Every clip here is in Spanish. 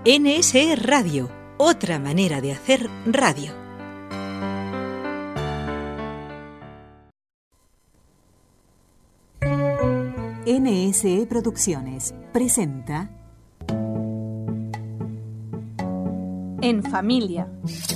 NSE Radio, otra manera de hacer radio. NSE Producciones presenta En familia.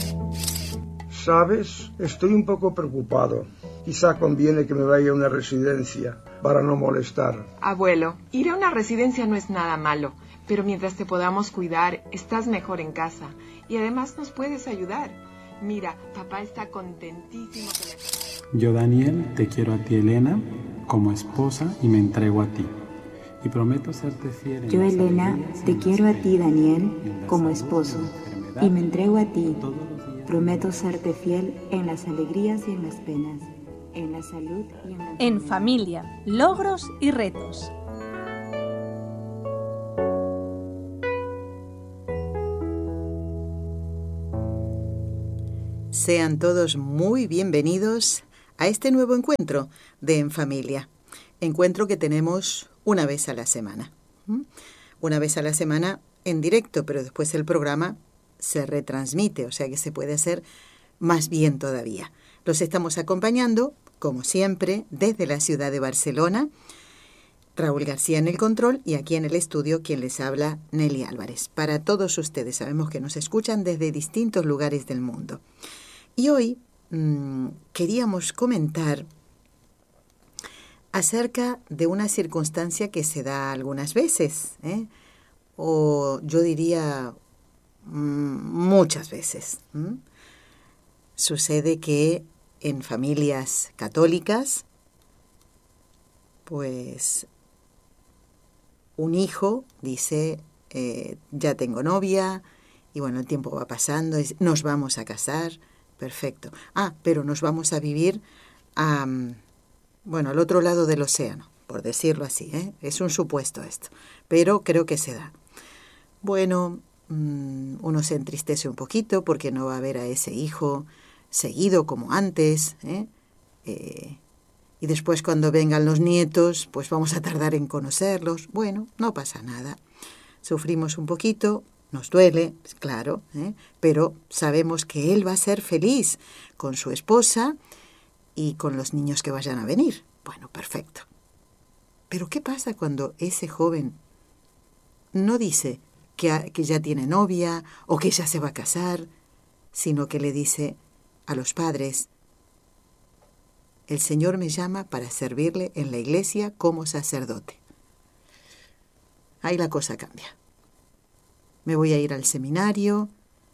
¿Sabes? Estoy un poco preocupado. Quizá conviene que me vaya a una residencia para no molestar. Abuelo, ir a una residencia no es nada malo, pero mientras te podamos cuidar, estás mejor en casa. Y además nos puedes ayudar. Mira, papá está contentísimo que Yo, Daniel, te quiero a ti, Elena, como esposa y me entrego a ti. Y prometo serte fiel. Yo, Elena, te quiero a ti, Daniel, como esposo y me entrego a ti. Prometo serte fiel en las alegrías y en las penas, en la salud y en la enfermedad. En familia, logros y retos. Sean todos muy bienvenidos a este nuevo encuentro de En Familia. Encuentro que tenemos una vez a la semana. Una vez a la semana en directo, pero después el programa se retransmite, o sea que se puede hacer más bien todavía. Los estamos acompañando, como siempre, desde la ciudad de Barcelona. Raúl García en el control y aquí en el estudio quien les habla, Nelly Álvarez. Para todos ustedes, sabemos que nos escuchan desde distintos lugares del mundo. Y hoy queríamos comentar acerca de una circunstancia que se da algunas veces, o yo diría muchas veces. Sucede que en familias católicas, pues un hijo dice, ya tengo novia, y bueno, el tiempo va pasando, nos vamos a casar, perfecto. Pero nos vamos a vivir al otro lado del océano, por decirlo así, es un supuesto esto, pero creo que se da. Bueno, uno se entristece un poquito porque no va a ver a ese hijo seguido como antes, y después cuando vengan los nietos, pues vamos a tardar en conocerlos. Bueno, no pasa nada. Sufrimos un poquito, nos duele, claro, pero sabemos que él va a ser feliz con su esposa y con los niños que vayan a venir. Bueno, perfecto. Pero ¿qué pasa cuando ese joven no dice que ya tiene novia o que ya se va a casar, sino que le dice a los padres: el Señor me llama para servirle en la iglesia como sacerdote? Ahí la cosa cambia. Me voy a ir al seminario.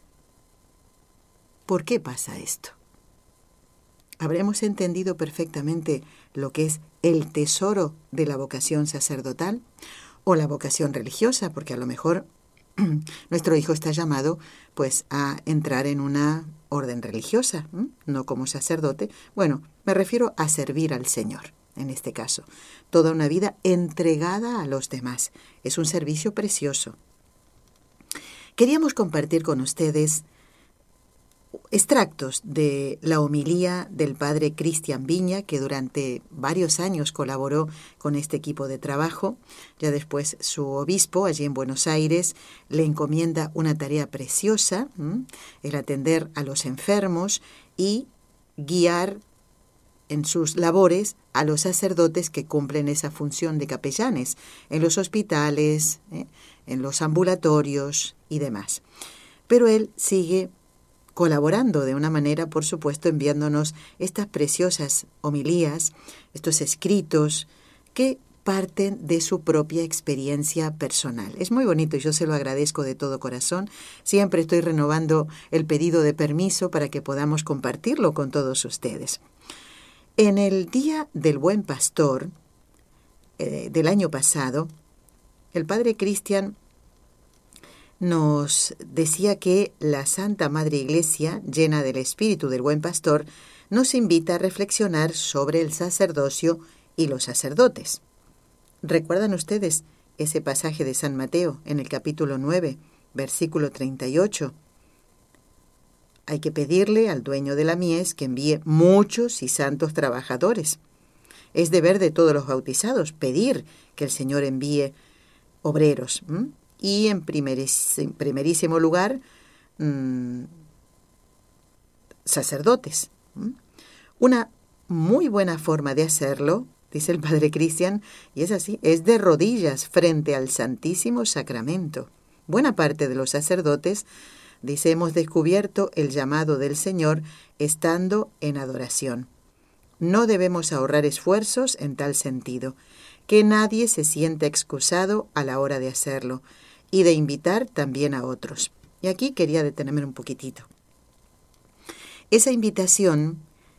¿Por qué pasa esto? ¿Habremos entendido perfectamente lo que es el tesoro de la vocación sacerdotal o la vocación religiosa? Porque a lo mejor nuestro hijo está llamado pues a entrar en una orden religiosa, no como sacerdote. Bueno, me refiero a servir al Señor, en este caso. Toda una vida entregada a los demás. Es un servicio precioso. Queríamos compartir con ustedes extractos de la homilía del padre Cristian Viña, que durante varios años colaboró con este equipo de trabajo. Ya después su obispo, allí en Buenos Aires, le encomienda una tarea preciosa, el atender a los enfermos y guiar en sus labores a los sacerdotes que cumplen esa función de capellanes en los hospitales, en los ambulatorios y demás. Pero él sigue colaborando de una manera, por supuesto, enviándonos estas preciosas homilías, estos escritos que parten de su propia experiencia personal. Es muy bonito y yo se lo agradezco de todo corazón. Siempre estoy renovando el pedido de permiso para que podamos compartirlo con todos ustedes. En el Día del Buen Pastor del año pasado, el padre Cristian nos decía que la Santa Madre Iglesia, llena del Espíritu del Buen Pastor, nos invita a reflexionar sobre el sacerdocio y los sacerdotes. ¿Recuerdan ustedes ese pasaje de San Mateo en el capítulo 9, versículo 38? Hay que pedirle al dueño de la mies que envíe muchos y santos trabajadores. Es deber de todos los bautizados pedir que el Señor envíe obreros. y en primerísimo lugar sacerdotes. Una muy buena forma de hacerlo, dice el padre Cristian, y es así, es de rodillas frente al Santísimo Sacramento. Buena parte de los sacerdotes, dice, hemos descubierto el llamado del Señor estando en adoración. No debemos ahorrar esfuerzos en tal sentido, que nadie se sienta excusado a la hora de hacerlo y de invitar también a otros. Y aquí quería detenerme un poquitito. Esa invitación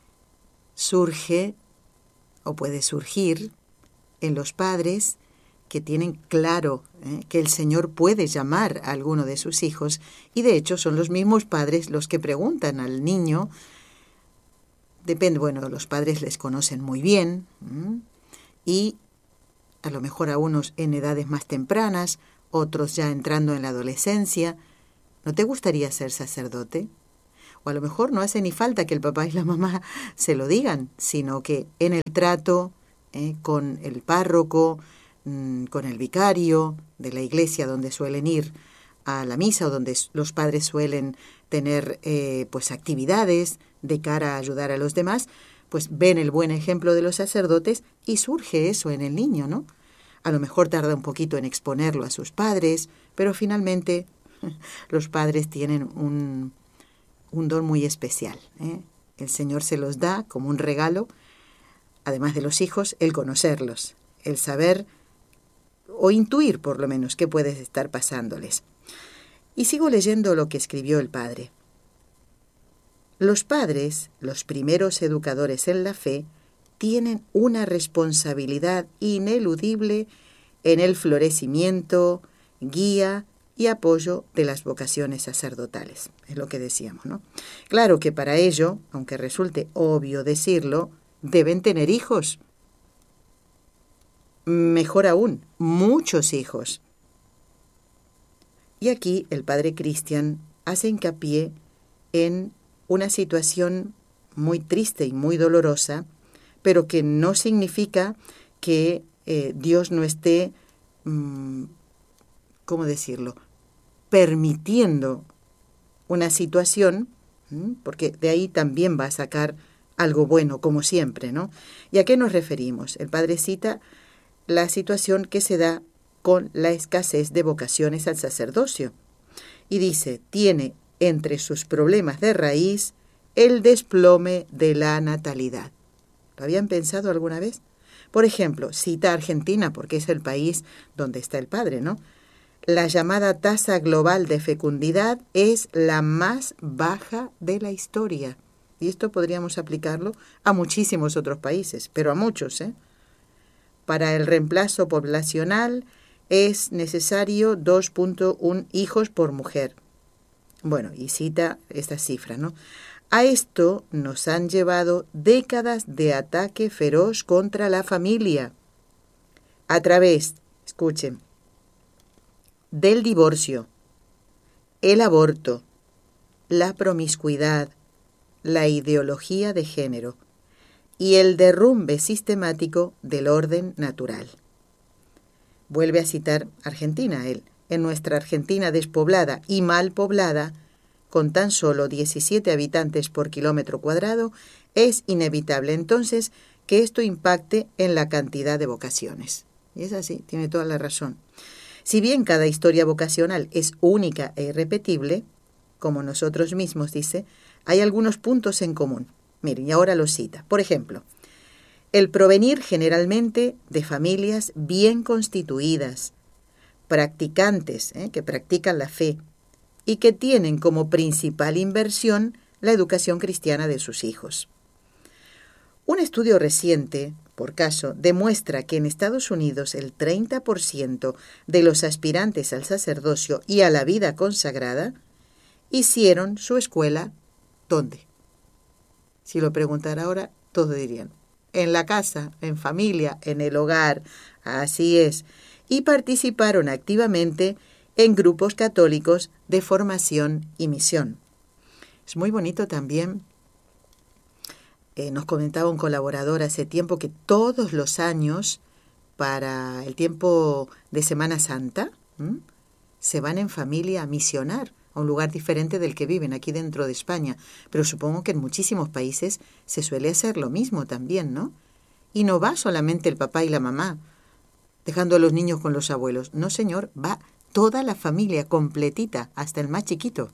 surge o puede surgir en los padres que tienen claro que el Señor puede llamar a alguno de sus hijos, y de hecho son los mismos padres los que preguntan al niño. Depende, bueno, los padres les conocen muy bien y a lo mejor a unos en edades más tempranas, otros ya entrando en la adolescencia. ¿No te gustaría ser sacerdote? O a lo mejor no hace ni falta que el papá y la mamá se lo digan, sino que en el trato con el párroco, con el vicario de la iglesia donde suelen ir a la misa o donde los padres suelen tener pues actividades de cara a ayudar a los demás, pues ven el buen ejemplo de los sacerdotes y surge eso en el niño, ¿no? A lo mejor tarda un poquito en exponerlo a sus padres, pero finalmente los padres tienen un don muy especial. El Señor se los da como un regalo, además de los hijos, el conocerlos, el saber o intuir por lo menos qué puede estar pasándoles. Y sigo leyendo lo que escribió el padre. Los padres, los primeros educadores en la fe, tienen una responsabilidad ineludible en el florecimiento, guía y apoyo de las vocaciones sacerdotales. Es lo que decíamos, ¿no? Claro que para ello, aunque resulte obvio decirlo, deben tener hijos. Mejor aún, muchos hijos. Y aquí el padre Cristian hace hincapié en una situación muy triste y muy dolorosa, pero que no significa que Dios no esté, ¿cómo decirlo?, permitiendo una situación, porque de ahí también va a sacar algo bueno, como siempre, ¿no? ¿Y a qué nos referimos? El padre cita la situación que se da con la escasez de vocaciones al sacerdocio. Y dice, tiene entre sus problemas de raíz el desplome de la natalidad. ¿Lo habían pensado alguna vez? Por ejemplo, cita a Argentina, porque es el país donde está el padre, ¿no? La llamada tasa global de fecundidad es la más baja de la historia. Y esto podríamos aplicarlo a muchísimos otros países, pero a muchos, Para el reemplazo poblacional es necesario 2.1 hijos por mujer. Bueno, y cita esta cifra, ¿no? A esto nos han llevado décadas de ataque feroz contra la familia. A través, escuchen, del divorcio, el aborto, la promiscuidad, la ideología de género y el derrumbe sistemático del orden natural. Vuelve a citar Argentina, él. En nuestra Argentina despoblada y mal poblada, con tan solo 17 habitantes por kilómetro cuadrado, es inevitable entonces que esto impacte en la cantidad de vocaciones. Y es así, tiene toda la razón. Si bien cada historia vocacional es única e irrepetible, como nosotros mismos, dice, hay algunos puntos en común. Miren, y ahora lo cita. Por ejemplo, el provenir generalmente de familias bien constituidas, practicantes, que practican la fe, y que tienen como principal inversión la educación cristiana de sus hijos. Un estudio reciente, por caso, demuestra que en Estados Unidos el 30% de los aspirantes al sacerdocio y a la vida consagrada hicieron su escuela, ¿dónde? Si lo preguntara ahora, todos dirían, en la casa, en familia, en el hogar, así es, y participaron activamente en grupos católicos de formación y misión. Es muy bonito también, nos comentaba un colaborador hace tiempo que todos los años, para el tiempo de Semana Santa, se van en familia a misionar a un lugar diferente del que viven aquí dentro de España, pero supongo que en muchísimos países se suele hacer lo mismo también, ¿no? Y no va solamente el papá y la mamá, dejando a los niños con los abuelos. No, señor, va toda la familia completita, hasta el más chiquito.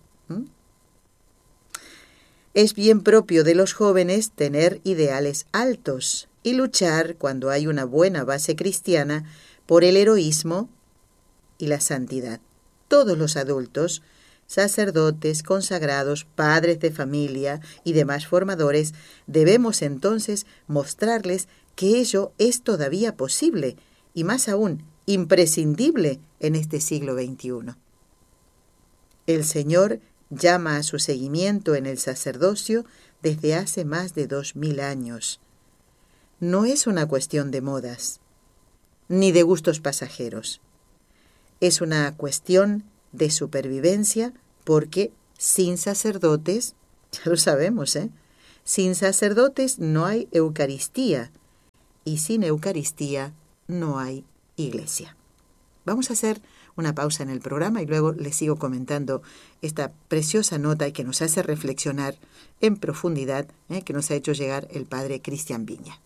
Es bien propio de los jóvenes tener ideales altos y luchar, cuando hay una buena base cristiana, por el heroísmo y la santidad. Todos los adultos, sacerdotes, consagrados, padres de familia y demás formadores, debemos entonces mostrarles que ello es todavía posible y más aún imprescindible en este siglo XXI. El Señor llama a su seguimiento en el sacerdocio desde hace más de 2000 años. No es una cuestión de modas, ni de gustos pasajeros. Es una cuestión de supervivencia, porque sin sacerdotes, ya lo sabemos, sin sacerdotes no hay Eucaristía, y sin Eucaristía no hay Iglesia. Vamos a hacer una pausa en el programa y luego les sigo comentando esta preciosa nota que nos hace reflexionar en profundidad, que nos ha hecho llegar el padre Cristian Viña.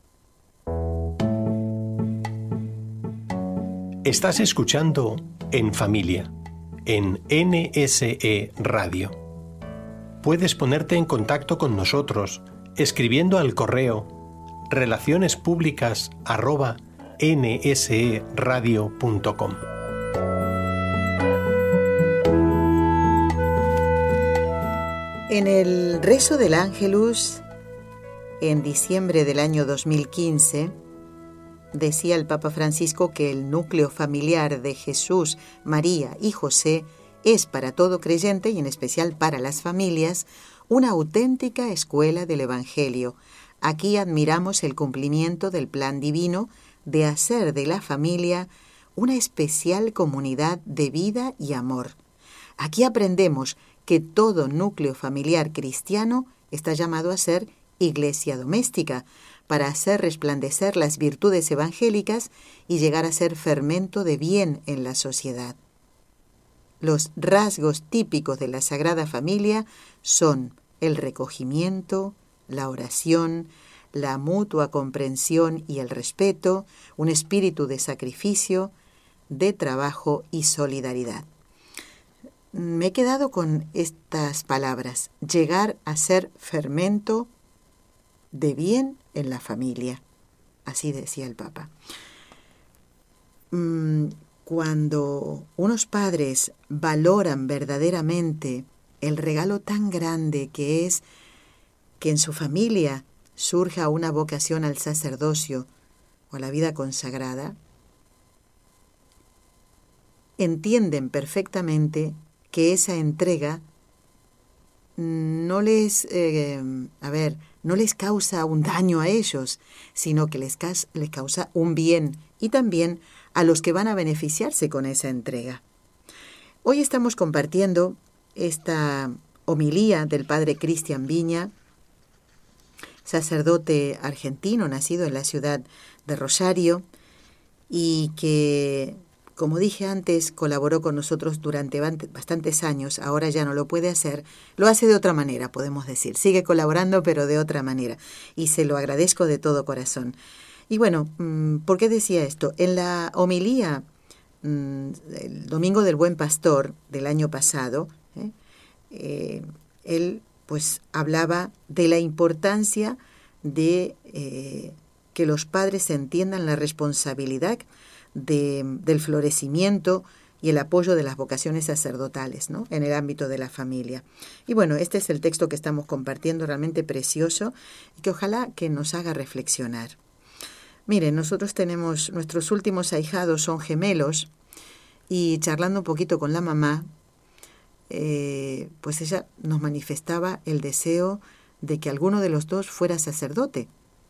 Estás escuchando En Familia, en NSE Radio. Puedes ponerte en contacto con nosotros escribiendo al correo relacionespublicas@nseradio.com. En el rezo del Ángelus, en diciembre del año 2015, decía el Papa Francisco que el núcleo familiar de Jesús, María y José es para todo creyente, y en especial para las familias, una auténtica escuela del Evangelio. Aquí admiramos el cumplimiento del plan divino de hacer de la familia una especial comunidad de vida y amor. Aquí aprendemos que todo núcleo familiar cristiano está llamado a ser iglesia doméstica, para hacer resplandecer las virtudes evangélicas y llegar a ser fermento de bien en la sociedad. Los rasgos típicos de la Sagrada Familia son el recogimiento, la oración, la mutua comprensión y el respeto, un espíritu de sacrificio, de trabajo y solidaridad. Me he quedado con estas palabras: llegar a ser fermento de bien en la familia. Así decía el Papa. Cuando unos padres valoran verdaderamente el regalo tan grande que es que en su familia surja una vocación al sacerdocio o a la vida consagrada, entienden perfectamente que esa entrega no les causa un daño a ellos, sino que les causa un bien, y también a los que van a beneficiarse con esa entrega. Hoy estamos compartiendo esta homilía del padre Cristian Viña, sacerdote argentino, nacido en la ciudad de Rosario, y que, como dije antes, colaboró con nosotros durante bastantes años. Ahora ya no lo puede hacer, lo hace de otra manera, podemos decir. Sigue colaborando, pero de otra manera, y se lo agradezco de todo corazón. Y bueno, ¿por qué decía esto? En la homilía, el Domingo del Buen Pastor del año pasado, él pues hablaba de la importancia de que los padres entiendan la responsabilidad del florecimiento y el apoyo de las vocaciones sacerdotales, ¿no?, en el ámbito de la familia. Y bueno, este es el texto que estamos compartiendo, realmente precioso, y que ojalá que nos haga reflexionar. Miren, nosotros tenemos, nuestros últimos ahijados son gemelos, y charlando un poquito con la mamá, pues ella nos manifestaba el deseo de que alguno de los dos fuera sacerdote.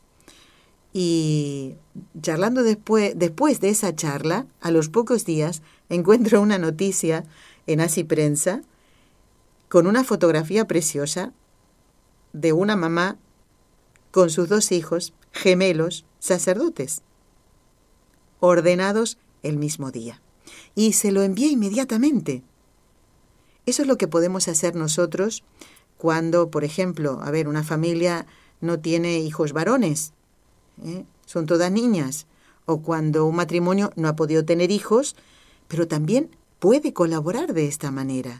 Y charlando después de esa charla, a los pocos días, encuentro una noticia en Así Prensa con una fotografía preciosa de una mamá con sus dos hijos, gemelos, sacerdotes, ordenados el mismo día. y se lo envía inmediatamente. Eso es lo que podemos hacer nosotros cuando, por ejemplo, una familia no tiene hijos varones, son todas niñas, o cuando un matrimonio no ha podido tener hijos, pero también puede colaborar de esta manera.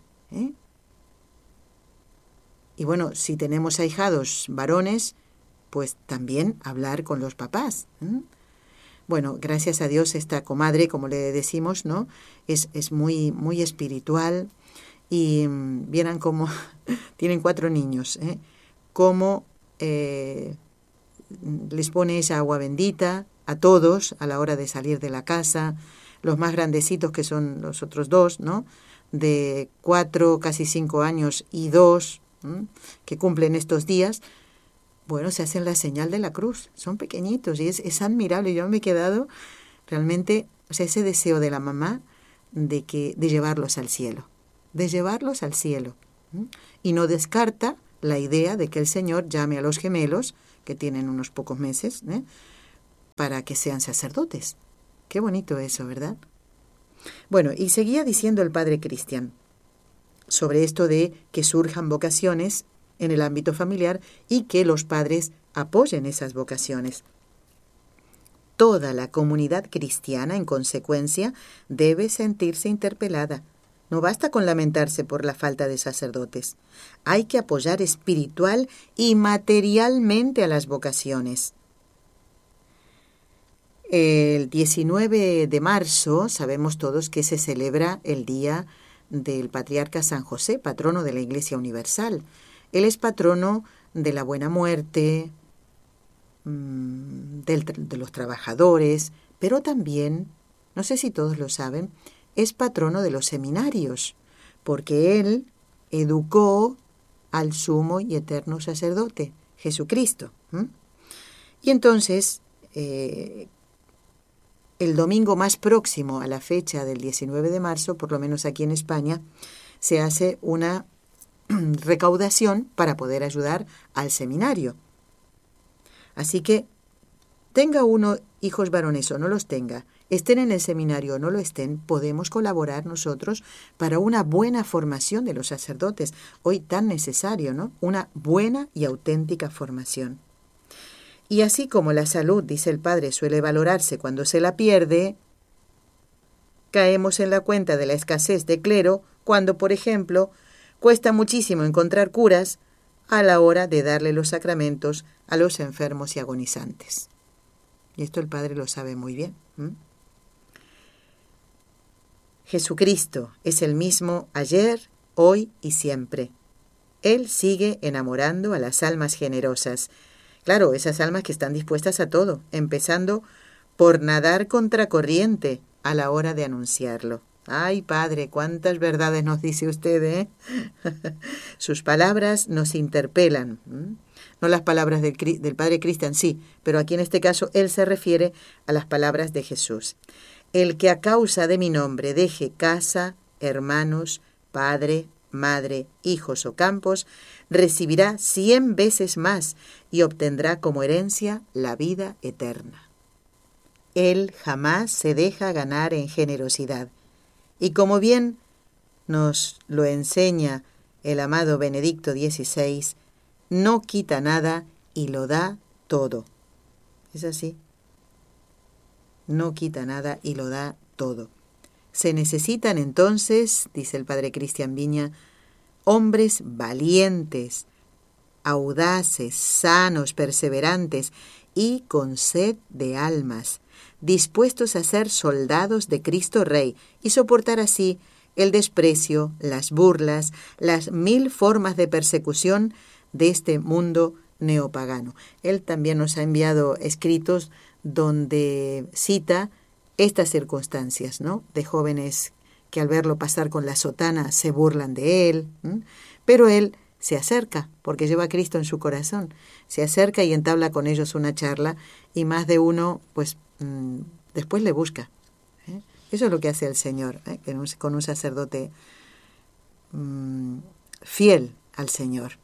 Y bueno, si tenemos ahijados varones, pues también hablar con los papás. Bueno, gracias a Dios esta comadre, como le decimos, ¿no? Es muy, muy espiritual. Y vieran cómo tienen 4 niños, cómo les pone esa agua bendita a todos a la hora de salir de la casa, los más grandecitos que son los otros 2, ¿no? De 4, casi 5 años y 2, que cumplen estos días, bueno, se hacen la señal de la cruz, son pequeñitos y es admirable. Yo me he quedado realmente, ese deseo de la mamá de llevarlos al cielo. Y no descarta la idea de que el Señor llame a los gemelos, que tienen unos pocos meses, para que sean sacerdotes. Qué bonito eso, ¿verdad? Bueno, y seguía diciendo el padre Cristian sobre esto de que surjan vocaciones en el ámbito familiar y que los padres apoyen esas vocaciones. Toda la comunidad cristiana, en consecuencia, debe sentirse interpelada. No basta con lamentarse por la falta de sacerdotes. Hay que apoyar espiritual y materialmente a las vocaciones. El 19 de marzo sabemos todos que se celebra el Día del Patriarca San José, patrono de la Iglesia Universal. Él es patrono de la buena muerte, de los trabajadores, pero también, no sé si todos lo saben, es patrono de los seminarios, porque él educó al sumo y eterno sacerdote, Jesucristo. Y entonces, el domingo más próximo a la fecha del 19 de marzo, por lo menos aquí en España, se hace una recaudación para poder ayudar al seminario. Así que, tenga uno hijos varones o no los tenga, estén en el seminario o no lo estén, podemos colaborar nosotros para una buena formación de los sacerdotes, hoy tan necesario, ¿no? Una buena y auténtica formación. Y así como la salud, dice el padre, suele valorarse cuando se la pierde, caemos en la cuenta de la escasez de clero cuando, por ejemplo, cuesta muchísimo encontrar curas a la hora de darle los sacramentos a los enfermos y agonizantes. Y esto el padre lo sabe muy bien. Jesucristo es el mismo ayer, hoy y siempre. Él sigue enamorando a las almas generosas. Claro, esas almas que están dispuestas a todo, empezando por nadar contracorriente a la hora de anunciarlo. Ay, Padre, cuántas verdades nos dice usted, ¿eh? Sus palabras nos interpelan. No las palabras del Padre Cristian, sí, pero aquí en este caso él se refiere a las palabras de Jesús. El que a causa de mi nombre deje casa, hermanos, padre, madre, hijos o campos, recibirá 100 veces más y obtendrá como herencia la vida eterna. Él jamás se deja ganar en generosidad. Y como bien nos lo enseña el amado Benedicto XVI, no quita nada y lo da todo. ¿Es así? No quita nada y lo da todo. Se necesitan entonces, dice el padre Cristian Viña, hombres valientes, audaces, sanos, perseverantes y con sed de almas, dispuestos a ser soldados de Cristo Rey y soportar así el desprecio, las burlas, las 1000 formas de persecución de este mundo neopagano. Él también nos ha enviado escritos donde cita estas circunstancias, ¿no? De jóvenes que al verlo pasar con la sotana se burlan de él, pero él se acerca, porque lleva a Cristo en su corazón, se acerca y entabla con ellos una charla y más de uno, pues, después le busca. Eso es lo que hace el Señor, con un sacerdote fiel al Señor.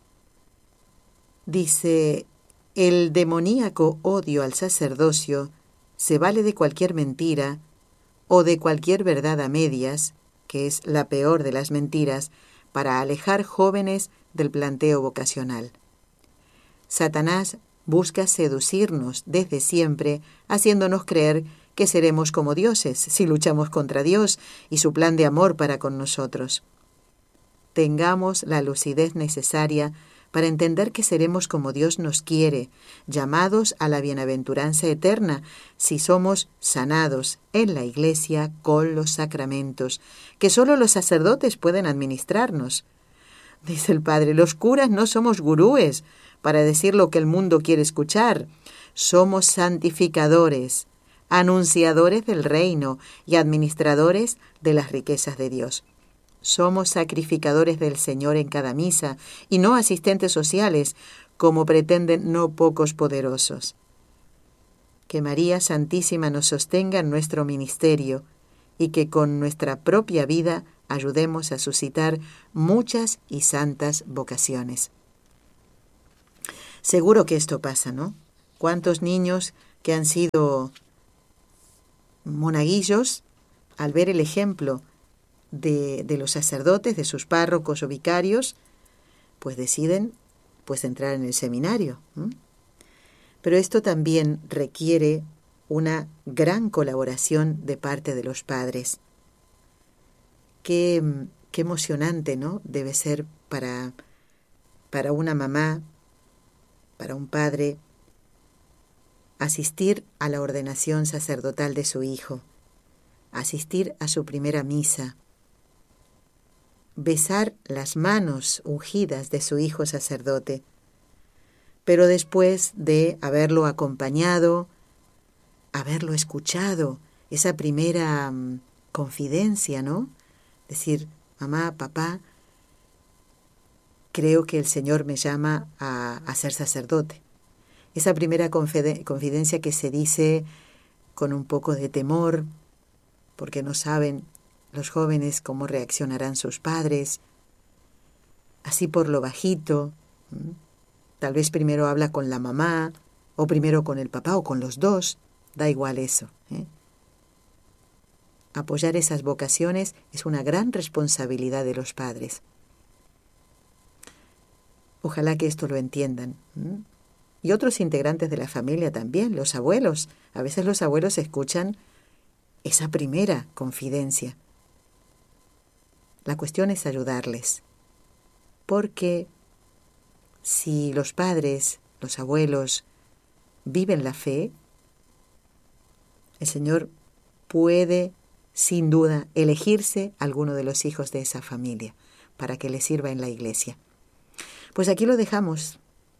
Dice, el demoníaco odio al sacerdocio se vale de cualquier mentira o de cualquier verdad a medias, que es la peor de las mentiras, para alejar jóvenes del planteo vocacional. Satanás busca seducirnos desde siempre, haciéndonos creer que seremos como dioses si luchamos contra Dios y su plan de amor para con nosotros. Tengamos la lucidez necesaria para entender que seremos como Dios nos quiere, llamados a la bienaventuranza eterna, si somos sanados en la Iglesia con los sacramentos, que solo los sacerdotes pueden administrarnos. Dice el Padre, los curas no somos gurúes para decir lo que el mundo quiere escuchar, somos santificadores, anunciadores del reino y administradores de las riquezas de Dios. Somos sacrificadores del Señor en cada misa y no asistentes sociales, como pretenden no pocos poderosos. Que María Santísima nos sostenga en nuestro ministerio y que con nuestra propia vida ayudemos a suscitar muchas y santas vocaciones. Seguro que esto pasa, ¿no? ¿Cuántos niños que han sido monaguillos, al ver el ejemplo de los sacerdotes, de sus párrocos o vicarios, pues deciden entrar en el seminario? Pero esto también requiere una gran colaboración de parte de los padres. Qué emocionante, ¿no? Debe ser para una mamá, para un padre, asistir a la ordenación sacerdotal de su hijo, asistir a su primera misa, besar las manos ungidas de su hijo sacerdote, pero después de haberlo acompañado, haberlo escuchado, esa primera confidencia, ¿no? Decir, mamá, papá, creo que el Señor me llama a ser sacerdote. Esa primera confidencia que se dice con un poco de temor, porque no saben los jóvenes cómo reaccionarán sus padres, así por lo bajito. Tal vez primero habla con la mamá, o primero con el papá, o con los dos, da igual eso. Apoyar esas vocaciones es una gran responsabilidad de los padres. Ojalá que esto lo entiendan. Y otros integrantes de la familia también, los abuelos. A veces los abuelos escuchan esa primera confidencia. La cuestión es ayudarles, porque si los padres, los abuelos, viven la fe, el Señor puede, sin duda, elegirse alguno de los hijos de esa familia para que le sirva en la iglesia. Pues aquí lo dejamos.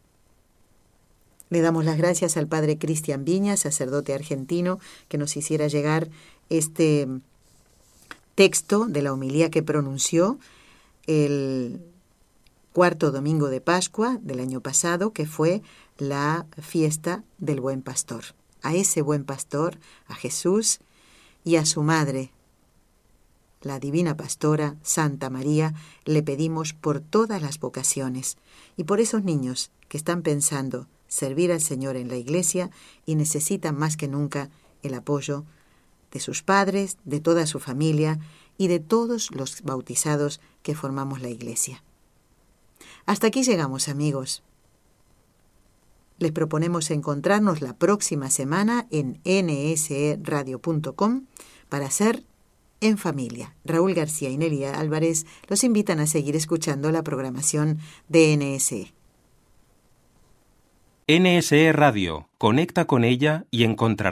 Le damos las gracias al Padre Cristian Viña, sacerdote argentino, que nos hiciera llegar este texto de la homilía que pronunció el cuarto domingo de Pascua del año pasado, que fue la fiesta del Buen Pastor. A ese Buen Pastor, a Jesús y a su madre, la Divina Pastora, Santa María, le pedimos por todas las vocaciones y por esos niños que están pensando servir al Señor en la Iglesia y necesitan más que nunca el apoyo de sus padres, de toda su familia y de todos los bautizados que formamos la Iglesia. Hasta aquí llegamos, amigos. Les proponemos encontrarnos la próxima semana en nseradio.com para ser En Familia. Raúl García y Nelia Álvarez los invitan a seguir escuchando la programación de NSE. NSE Radio. Conecta con ella y encontrarás